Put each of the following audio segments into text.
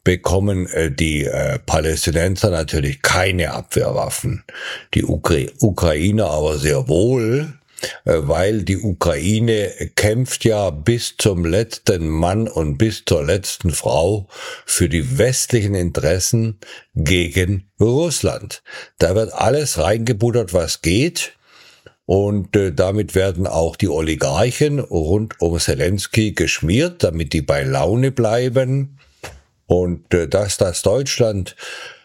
bekommen die Palästinenser natürlich keine Abwehrwaffen, die Ukrainer aber sehr wohl, weil die Ukraine kämpft ja bis zum letzten Mann und bis zur letzten Frau für die westlichen Interessen gegen Russland. Da wird alles reingebuttert, was geht. Und damit werden auch die Oligarchen rund um Zelensky geschmiert, damit die bei Laune bleiben. Und dass das Deutschland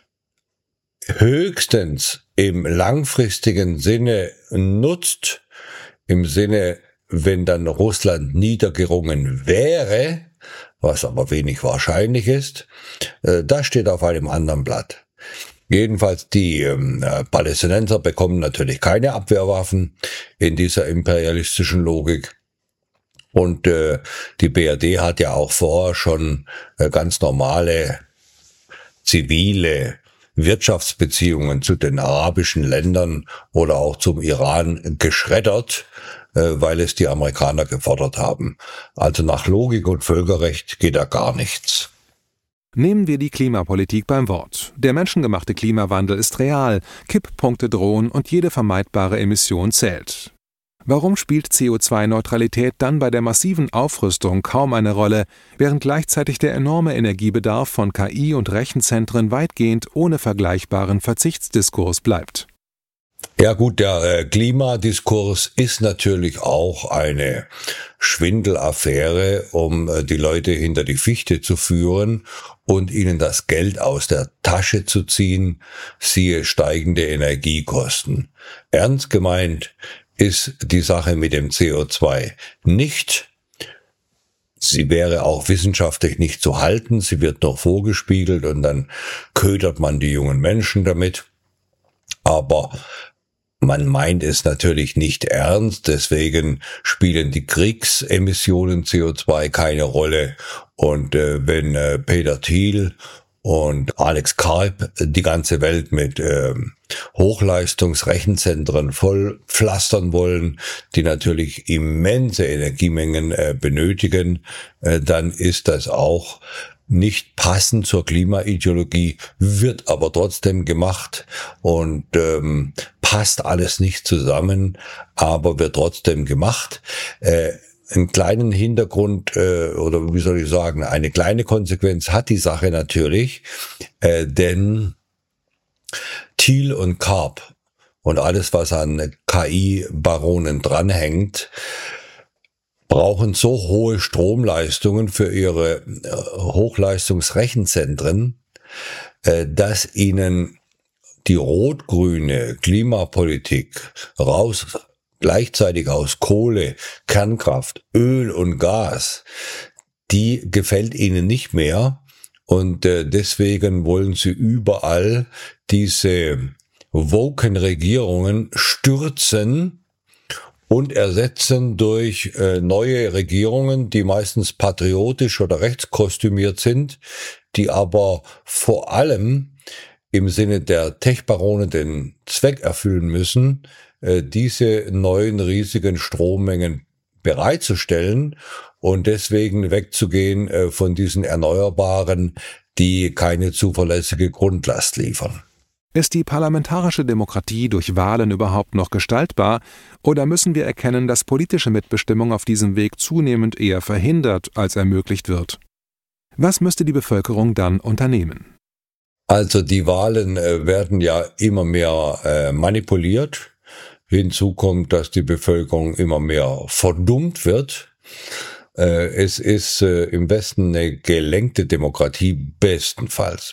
höchstens im langfristigen Sinne nutzt, im Sinne, wenn dann Russland niedergerungen wäre, was aber wenig wahrscheinlich ist, das steht auf einem anderen Blatt. Jedenfalls die Palästinenser bekommen natürlich keine Abwehrwaffen in dieser imperialistischen Logik. Und die BRD hat ja auch vorher schon ganz normale zivile Wirtschaftsbeziehungen zu den arabischen Ländern oder auch zum Iran geschreddert, weil es die Amerikaner gefordert haben. Also nach Logik und Völkerrecht geht da gar nichts. Nehmen wir die Klimapolitik beim Wort. Der menschengemachte Klimawandel ist real, Kipppunkte drohen und jede vermeidbare Emission zählt. Warum spielt CO2-Neutralität dann bei der massiven Aufrüstung kaum eine Rolle, während gleichzeitig der enorme Energiebedarf von KI und Rechenzentren weitgehend ohne vergleichbaren Verzichtsdiskurs bleibt? Ja gut, der Klimadiskurs ist natürlich auch eine Schwindelaffäre, um die Leute hinter die Fichte zu führen und ihnen das Geld aus der Tasche zu ziehen, siehe steigende Energiekosten. Ernst gemeint ist die Sache mit dem CO2 nicht. Sie wäre auch wissenschaftlich nicht zu halten, sie wird noch vorgespiegelt und dann ködert man die jungen Menschen damit. Aber man meint es natürlich nicht ernst, deswegen spielen die Kriegsemissionen CO2 keine Rolle. Und wenn Peter Thiel und Alex Karp die ganze Welt mit Hochleistungsrechenzentren voll pflastern wollen, die natürlich immense Energiemengen benötigen, dann ist das auch nicht passend zur Klimaideologie, wird aber trotzdem gemacht und passt alles nicht zusammen, aber wird trotzdem gemacht. Einen kleinen Hintergrund oder wie soll ich sagen, eine kleine Konsequenz hat die Sache natürlich, denn Thiel und Karp und alles, was an KI-Baronen dranhängt, brauchen so hohe Stromleistungen für ihre Hochleistungsrechenzentren, dass ihnen die rot-grüne Klimapolitik gleichzeitig aus Kohle, Kernkraft, Öl und Gas, die gefällt ihnen nicht mehr. Und deswegen wollen sie überall diese woken Regierungen stürzen und ersetzen durch neue Regierungen, die meistens patriotisch oder rechtskostümiert sind, die aber vor allem im Sinne der Tech-Barone den Zweck erfüllen müssen, diese neuen riesigen Strommengen bereitzustellen und deswegen wegzugehen von diesen Erneuerbaren, die keine zuverlässige Grundlast liefern. Ist die parlamentarische Demokratie durch Wahlen überhaupt noch gestaltbar, oder müssen wir erkennen, dass politische Mitbestimmung auf diesem Weg zunehmend eher verhindert als ermöglicht wird? Was müsste die Bevölkerung dann unternehmen? Also die Wahlen werden ja immer mehr manipuliert. Hinzu kommt, dass die Bevölkerung immer mehr verdummt wird. Es ist im Westen eine gelenkte Demokratie, bestenfalls.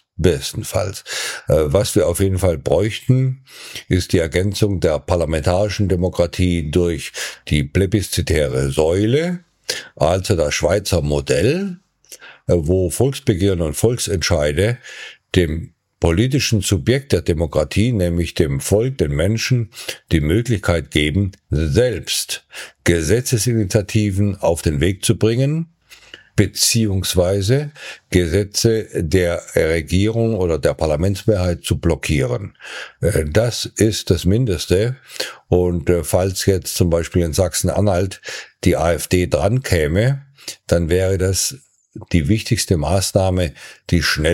Was wir auf jeden Fall bräuchten, ist die Ergänzung der parlamentarischen Demokratie durch die plebiszitäre Säule, also das Schweizer Modell, wo Volksbegehren und Volksentscheide dem politischen Subjekt der Demokratie, nämlich dem Volk, den Menschen, die Möglichkeit geben, selbst Gesetzesinitiativen auf den Weg zu bringen, beziehungsweise Gesetze der Regierung oder der Parlamentsmehrheit zu blockieren. Das ist das Mindeste. Und falls jetzt zum Beispiel in Sachsen-Anhalt die AfD dran käme, dann wäre das die wichtigste Maßnahme, die schnell